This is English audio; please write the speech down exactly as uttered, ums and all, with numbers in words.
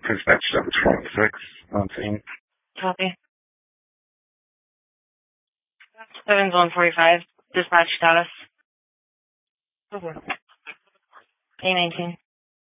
Dispatch seven twenty-six on scene. Copy. Seven zone forty-five. Dispatch status. A nineteen.